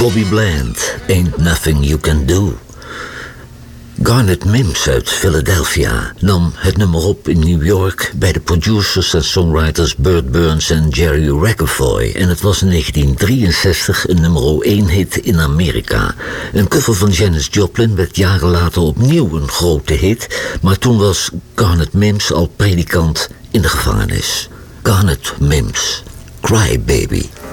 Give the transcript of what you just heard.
Bobby Bland, Ain't Nothing You Can Do. Garnet Mims uit Philadelphia nam het nummer op in New York bij de producers en songwriters Burt Burns en Jerry Rackefoy. En het was in 1963 een nummer 1 hit in Amerika. Een cover van Janis Joplin werd jaren later opnieuw een grote hit, maar toen was Garnet Mims al predikant in de gevangenis. Garnet Mims, Cry Baby.